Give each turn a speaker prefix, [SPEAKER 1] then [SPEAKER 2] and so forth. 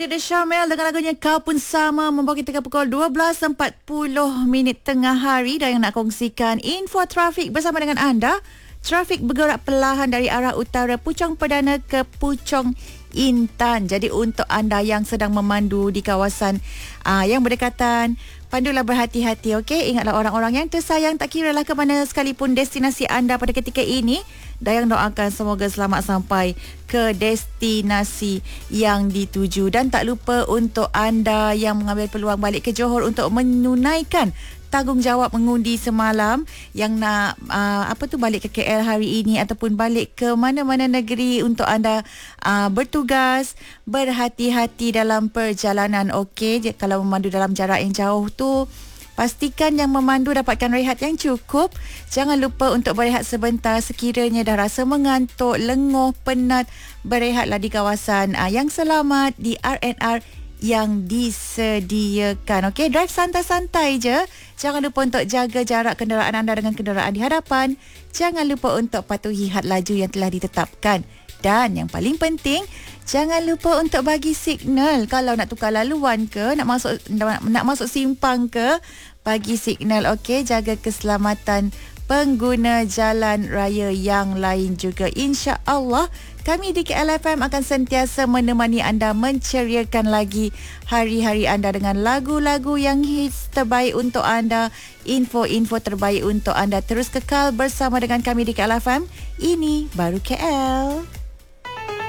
[SPEAKER 1] Ini The Syamel dengan lagunya Kau Pun Sama membawa kita ke pukul 12.40 tengah hari dan yang nak kongsikan info trafik bersama dengan anda. Trafik bergerak perlahan dari arah utara Puchong Perdana ke Puchong Intan. Jadi untuk anda yang sedang memandu di kawasan yang berdekatan, pandulah berhati-hati, okey? Ingatlah orang-orang yang tersayang, tak kiralah ke mana sekalipun destinasi anda pada ketika ini. Dayang doakan semoga selamat sampai ke destinasi yang dituju. Dan tak lupa untuk anda yang mengambil peluang balik ke Johor untuk menunaikan tanggungjawab mengundi semalam, yang nak balik ke KL hari ini ataupun balik ke mana-mana negeri untuk anda bertugas, berhati-hati dalam perjalanan, okey? Kalau memandu dalam jarak yang jauh tu, pastikan yang memandu dapatkan rehat yang cukup. Jangan lupa untuk berehat sebentar sekiranya dah rasa mengantuk, lenguh, penat. Berehatlah di kawasan yang selamat, di R&R yang disediakan. Okey, drive santai-santai je. Jangan lupa untuk jaga jarak kenderaan anda dengan kenderaan di hadapan. Jangan lupa untuk patuhi had laju yang telah ditetapkan. Dan yang paling penting, jangan lupa untuk bagi signal kalau nak tukar laluan ke, nak masuk simpang ke, bagi signal, okey? Jaga keselamatan pengguna jalan raya yang lain juga. Insya-Allah kami di KLFM akan sentiasa menemani anda, menceriakan lagi hari-hari anda dengan lagu-lagu yang hits terbaik untuk anda, info-info terbaik untuk anda. Terus kekal bersama dengan kami di KLFM. Ini baru KL.